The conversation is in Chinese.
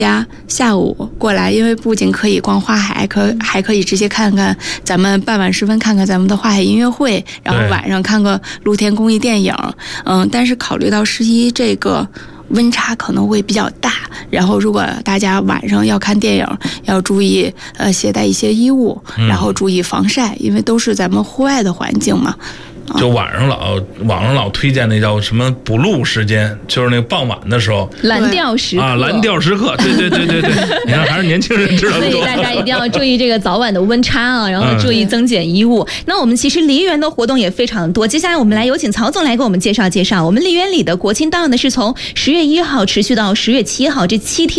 大家下午过来，因为不仅可以逛花海，还可以直接看看咱们傍晚时分看看咱们的花海音乐会，然后晚上看个露天公益电影。但是考虑到11这个温差可能会比较大，然后如果大家晚上要看电影，要注意携带一些衣物，然后注意防晒，因为都是咱们户外的环境嘛。 就网上老推荐那叫什么补录时间，就是那个傍晚的时候， 蓝调时刻啊，蓝调时刻，对，你看还是年轻人知道多。 所以大家一定要注意这个早晚的温差啊，然后注意增减衣物。那我们其实梨园的活动也非常多，接下来我们来有请曹总来给我们介绍介绍。我们梨园里的国庆档呢是从10月1号持续到10月7号，这7天。